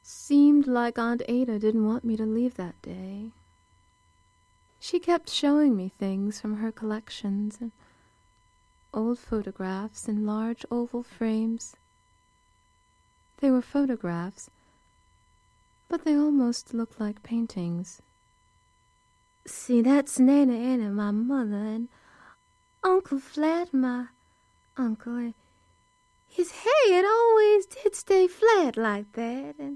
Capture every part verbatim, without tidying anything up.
Seemed like Aunt Ada didn't want me to leave that day. She kept showing me things from her collections and old photographs in large oval frames. They were photographs, but they almost looked like paintings. See, that's Nana Anna, my mother, and Uncle Flat, my uncle. His head always did stay flat like that, and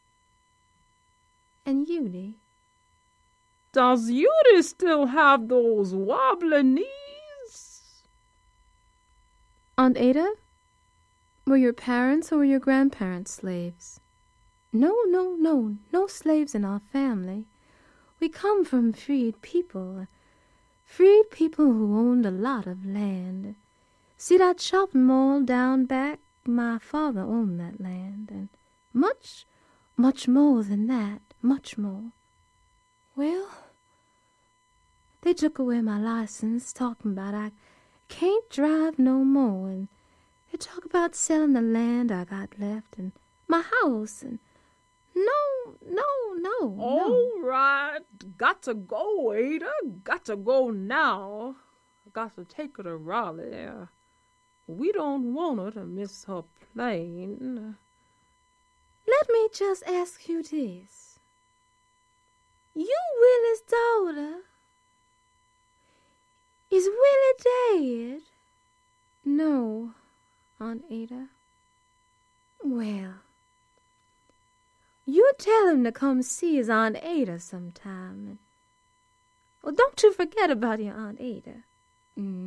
and Judy. Does Judy still have those wobbly knees? Aunt Ada, were your parents or were your grandparents slaves? No, no, no, no slaves in our family. We come from freed people, freed people who owned a lot of land. See that shopping mall down back? My father owned that land, and much, much more than that, much more. Well, they took away my license, talking about I can't drive no more, and they talk about selling the land I got left, and my house, and no, no, no, All no. right, got to go, Ada, got to go now. Got to take her to Raleigh. We don't want her to miss her plane. Let me just ask you this. You Willie's daughter? Is Willie dead? No, Aunt Ada. Well, you tell him to come see his Aunt Ada sometime. And, well, don't you forget about your Aunt Ada. Mm.